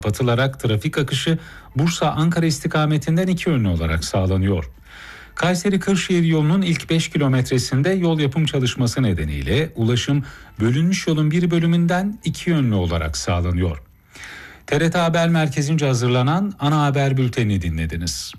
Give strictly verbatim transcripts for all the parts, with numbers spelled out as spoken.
kapatılarak trafik akışı Bursa-Ankara istikametinden iki yönlü olarak sağlanıyor. Kayseri-Kırşehir yolunun ilk beş kilometresinde yol yapım çalışması nedeniyle ulaşım bölünmüş yolun bir bölümünden iki yönlü olarak sağlanıyor. T R T Haber Merkezi'nce hazırlanan ana haber bültenini dinlediniz.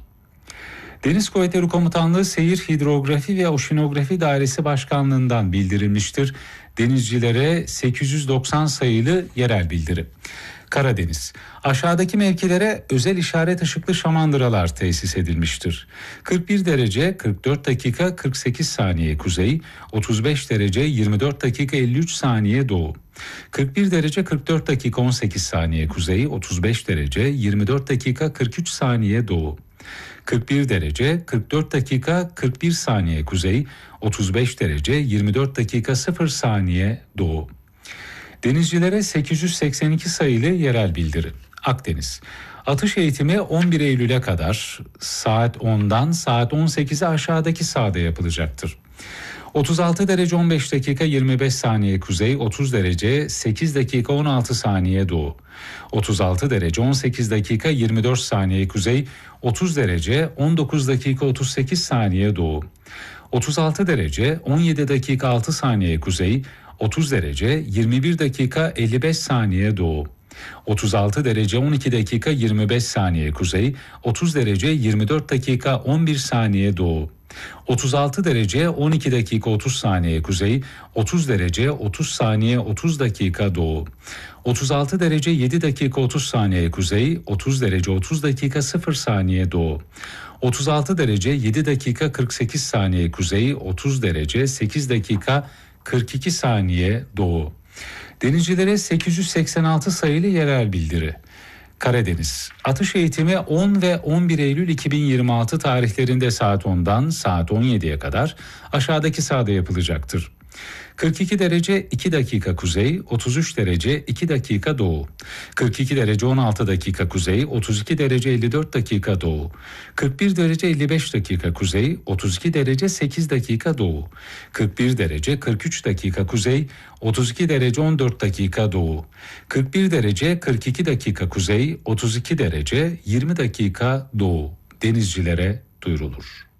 Deniz Kuvvetleri Komutanlığı Seyir Hidrografi ve Oşinografi Dairesi Başkanlığı'ndan bildirilmiştir. Denizcilere sekiz yüz doksan sayılı yerel bildiri. Karadeniz. Aşağıdaki mevkilere özel işaret ışıklı şamandıralar tesis edilmiştir. kırk bir derece kırk dört dakika kırk sekiz saniye kuzey, otuz beş derece yirmi dört dakika elli üç saniye doğu. kırk bir derece kırk dört dakika on sekiz saniye kuzey, otuz beş derece yirmi dört dakika kırk üç saniye doğu. kırk bir derece kırk dört dakika kırk bir saniye kuzey, otuz beş derece yirmi dört dakika sıfır saniye doğu. Denizcilere sekiz yüz seksen iki sayılı yerel bildiri. Akdeniz. Atış eğitimi on bir Eylül'e kadar saat ondan saat on sekize aşağıdaki sahada yapılacaktır. otuz altı derece on beş dakika yirmi beş saniye kuzey, otuz derece sekiz dakika on altı saniye doğu. otuz altı derece on sekiz dakika yirmi dört saniye kuzey, otuz derece on dokuz dakika otuz sekiz saniye doğu. otuz altı derece on yedi dakika altı saniye kuzey, otuz derece yirmi bir dakika elli beş saniye doğu. otuz altı derece on iki dakika yirmi beş saniye kuzey, otuz derece yirmi dört dakika on bir saniye doğu. otuz altı derece on iki dakika otuz saniye kuzey, otuz derece otuz saniye otuz dakika doğu. otuz altı derece yedi dakika otuz saniye kuzey, otuz derece otuz dakika sıfır saniye doğu. otuz altı derece yedi dakika kırk sekiz saniye kuzey, otuz derece sekiz dakika kırk iki saniye doğu. Denizcilere sekiz yüz seksen altı sayılı yerel bildiri. Karadeniz. Atış eğitimi on ve on bir Eylül iki bin yirmi altı tarihlerinde saat ondan saat on yediye kadar aşağıdaki sahada yapılacaktır. kırk iki derece iki dakika kuzey, otuz üç derece iki dakika doğu. kırk iki derece on altı dakika kuzey, otuz iki derece elli dört dakika doğu. kırk bir derece elli beş dakika kuzey, otuz iki derece sekiz dakika doğu. kırk bir derece kırk üç dakika kuzey, otuz iki derece on dört dakika doğu. kırk bir derece kırk iki dakika kuzey, otuz iki derece yirmi dakika doğu. Denizcilere duyurulur.